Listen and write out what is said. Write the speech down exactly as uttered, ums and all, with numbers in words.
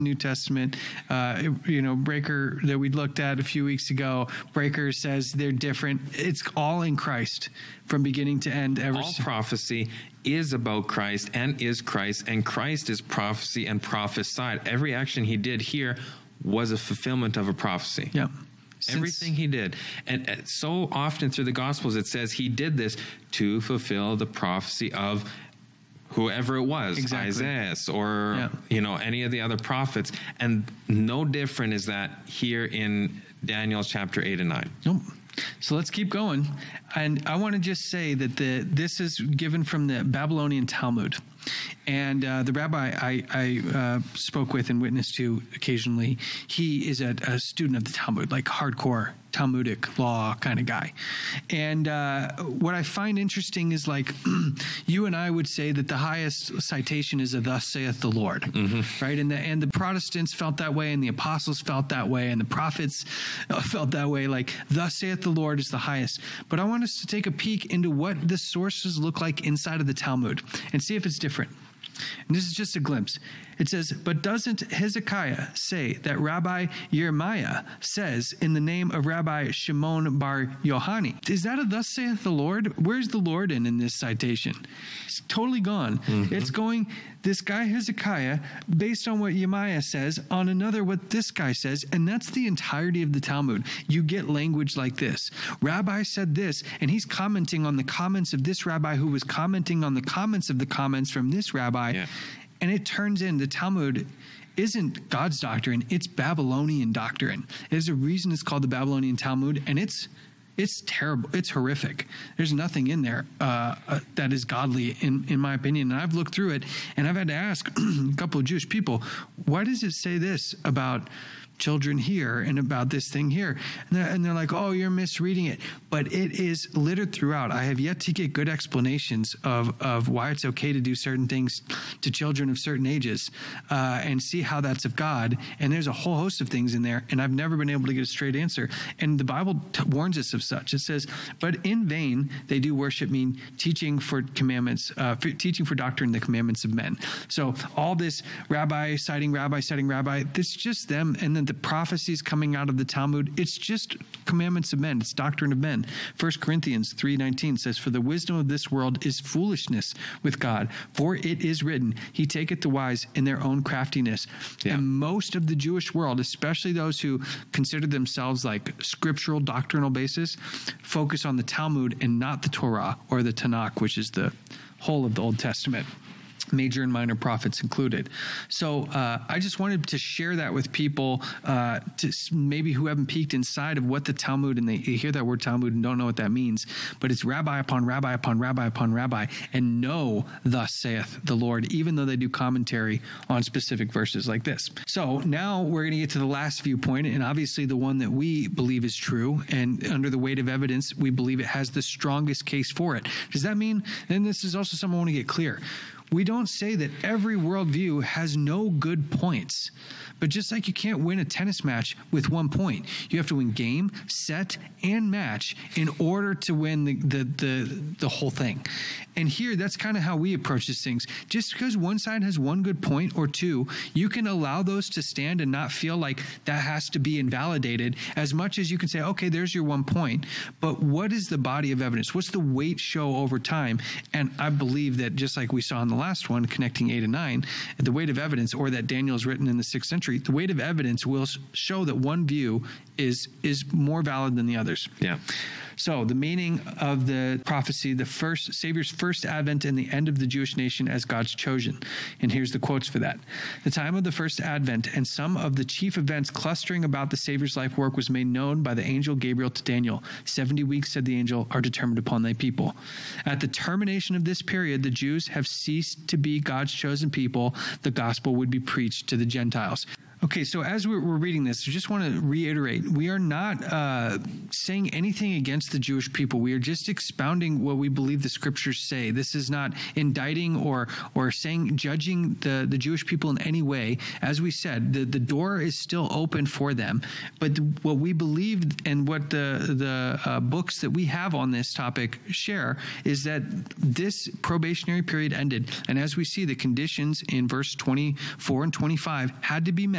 New Testament. Uh, you know, Breaker that we looked at a few weeks ago, Breaker says they're different. It's all in Christ from beginning to end. Ever all prophecy is about Christ and is Christ, and Christ is prophecy and prophesied. Every action he did here was a fulfillment of a prophecy. Yeah. Since Everything he did. And uh, so often through the Gospels, it says he did this to fulfill the prophecy of whoever it was, exactly. Isaiah or, yeah. you know, any of the other prophets. And no different is that here in Daniel chapter eight and nine. Nope. So let's keep going. And I want to just say that the this is given from the Babylonian Talmud. And uh, the rabbi I, I uh, spoke with and witnessed to occasionally, he is a, a student of the Talmud, like hardcore Talmudic law kind of guy. And uh, what I find interesting is, like, you and I would say that the highest citation is a "Thus saith the Lord," mm-hmm. right? And the and the Protestants felt that way, and the apostles felt that way, and the prophets felt that way. Like, "Thus saith the Lord" is the highest. But I want us to take a peek into what the sources look like inside of the Talmud and see if it's different. And this is just a glimpse. It says, "But doesn't Hezekiah say that Rabbi Jeremiah says in the name of Rabbi Shimon bar Yohani?" Is that a "Thus saith the Lord"? Where's the Lord in in this citation? It's totally gone. Mm-hmm. It's going, this guy Hezekiah, based on what Jeremiah says, on another what this guy says, and that's the entirety of the Talmud. You get language like this. Rabbi said this, and he's commenting on the comments of this rabbi who was commenting on the comments of the comments from this rabbi. Yeah. And it turns in the Talmud isn't God's doctrine, it's Babylonian doctrine. There's a reason it's called the Babylonian Talmud, and it's it's terrible. It's horrific. There's nothing in there uh, uh, that is godly, in, in my opinion. And I've looked through it, and I've had to ask a couple of Jewish people, why does it say this about children here and about this thing here? And they're, and they're like, oh, you're misreading it. But it is littered throughout. I have yet to get good explanations of, of why it's okay to do certain things to children of certain ages uh, and see how that's of God. And there's a whole host of things in there, and I've never been able to get a straight answer. And the Bible t- warns us of such. It says, but in vain they do worship me, teaching for commandments, uh, for, teaching for doctrine the commandments of men. So all this rabbi citing rabbi citing rabbi, it's just them. And then the prophecies coming out of the Talmud, it's just commandments of men. It's doctrine of men. First Corinthians three nineteen says, for the wisdom of this world is foolishness with God. For it is written, he taketh the wise in their own craftiness. Yeah. And most of the Jewish world, especially those who consider themselves like scriptural doctrinal basis, focus on the Talmud and not the Torah or the Tanakh, which is the whole of the Old Testament, major and minor prophets included. So uh, I just wanted to share that with people, uh, to maybe who haven't peeked inside of what the Talmud, and they hear that word Talmud and don't know what that means, but it's rabbi upon rabbi upon rabbi upon rabbi, and know thus saith the Lord, even though they do commentary on specific verses like this. So now we're going to get to the last viewpoint, and obviously the one that we believe is true, and under the weight of evidence, we believe it has the strongest case for it. Does that mean, and this is also something I want to get clear, we don't say that every worldview has no good points. But just like you can't win a tennis match with one point, you have to win game, set, and match in order to win the the the, the whole thing. And here, that's kind of how we approach these things. Just because one side has one good point or two, you can allow those to stand and not feel like that has to be invalidated, as much as you can say, okay, there's your one point. But what is the body of evidence? What's the weight show over time? And I believe that just like we saw in the last one, connecting eight and nine, the weight of evidence, or that Daniel's written in the sixth century, the weight of evidence will show that one view is is more valid than the others. Yeah. So the meaning of the prophecy, the first Savior's first advent and the end of the Jewish nation as God's chosen. And here's the quotes for that. The time of the first advent and some of the chief events clustering about the Savior's life work was made known by the angel Gabriel to Daniel. Seventy weeks, said the angel, are determined upon thy people. At the termination of this period, the Jews have ceased to be God's chosen people. The gospel would be preached to the Gentiles. Okay, so as we're, we're reading this, I just want to reiterate, we are not uh, saying anything against the Jewish people. We are just expounding what we believe the scriptures say. This is not indicting or or saying, judging the, the Jewish people in any way. As we said, the, the door is still open for them. But what we believe and what the, the uh, books that we have on this topic share is that this probationary period ended. And as we see, the conditions in verse twenty-four and twenty-five had to be met